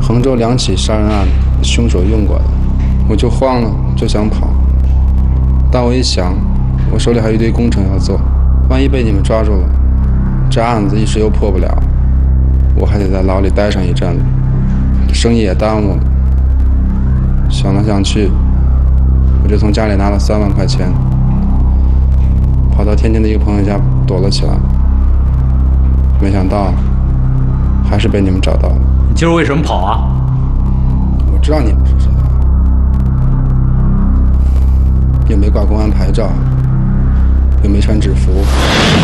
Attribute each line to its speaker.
Speaker 1: 杭州2起杀人案凶手用过的，我就慌了，就想跑。但我一想，我手里还有一堆工程要做，万一被你们抓住了，这案子一时又破不了，我还得在牢里待上一阵子，生意也耽误了。想来想去，我就从家里拿了3万块钱，跑到天津的一个朋友家躲了起来。没想到还是被你们找到了。
Speaker 2: 你今儿为什么跑啊？
Speaker 1: 我知道你们是谁，又没挂公安牌照，又没穿制服。